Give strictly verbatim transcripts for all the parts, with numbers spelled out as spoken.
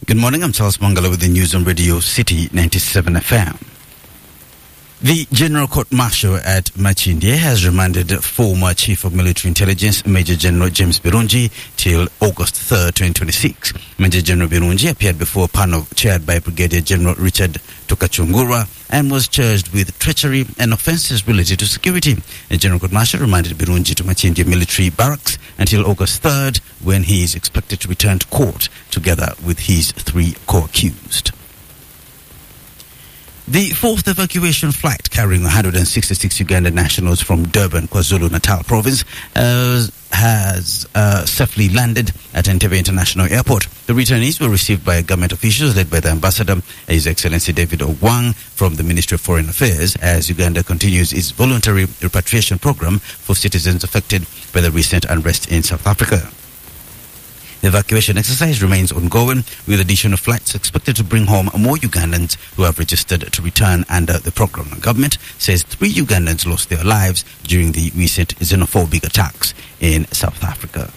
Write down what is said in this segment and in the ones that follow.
Good morning, I'm Charles Mangala with the news on Radio City ninety-seven F M. The General Court Martial at Machinde has remanded former Chief of Military Intelligence Major General James Birungi till August third, twenty twenty-six. Major General Birungi appeared before a panel chaired by Brigadier General Richard Tukachungura and was charged with treachery and offences related to security. The General Court Martial remanded Birungi to Machinde Military Barracks until August third, when he is expected to return to court together with his three co-accused. The fourth evacuation flight carrying one hundred sixty-six Ugandan nationals from Durban, KwaZulu-Natal province uh, has uh, safely landed at Entebbe International Airport. The returnees were received by government officials led by the Ambassador, His Excellency David Owang, from the Ministry of Foreign Affairs, as Uganda continues its voluntary repatriation program for citizens affected by the recent unrest in South Africa. The evacuation exercise remains ongoing, with additional flights expected to bring home more Ugandans who have registered to return under the program. The government says three Ugandans lost their lives during the recent xenophobic attacks in South Africa.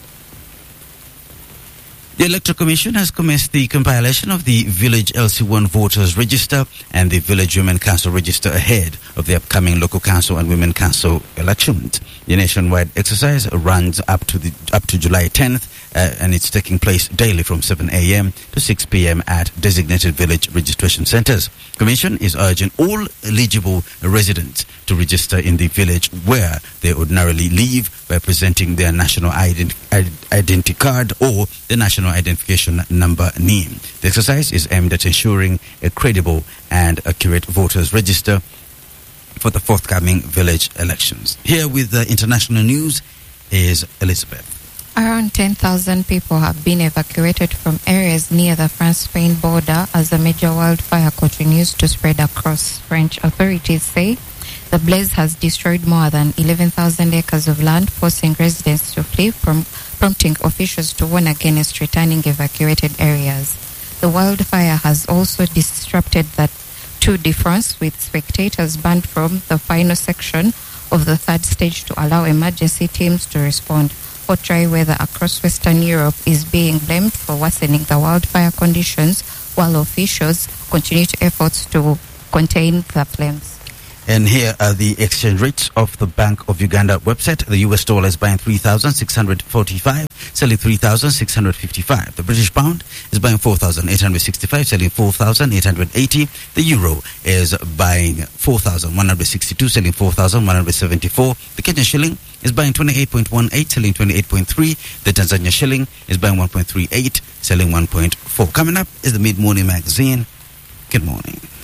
The Electoral Commission has commenced the compilation of the Village L C one Voters Register and the Village Women Council Register ahead of the upcoming Local Council and Women Council elections. The nationwide exercise runs up to the up to July tenth, uh, and it's taking place daily from seven a m to six p m at designated village registration centres. Commission is urging all eligible residents to register in the village where they ordinarily live by presenting their national ident- identity card or the national identification number name. The exercise is aimed at ensuring a credible and accurate voters register for the forthcoming village elections. Here with the international news is Elizabeth. Around ten thousand people have been evacuated from areas near the France-Spain border as a major wildfire continues to spread across. French authorities say the blaze has destroyed more than eleven thousand acres of land, forcing residents to flee, from prompting officials to warn against returning evacuated areas. The wildfire has also disrupted the Tour de France, with spectators banned from the final section of the third stage to allow emergency teams to respond. Hot dry weather across Western Europe is being blamed for worsening the wildfire conditions, while officials continue to efforts to contain the flames. And here are the exchange rates of the Bank of Uganda website. The U S dollar is buying three thousand six hundred forty-five, selling three thousand six hundred fifty-five. The British pound is buying four thousand eight hundred sixty-five, selling four thousand eight hundred eighty. The euro is buying four thousand one hundred sixty-two, selling four thousand one hundred seventy-four. The Kenyan shilling is buying twenty-eight point one eight, selling twenty-eight point three. The Tanzania shilling is buying one point three eight, selling one point four. Coming up is the Mid-Morning Magazine. Good morning.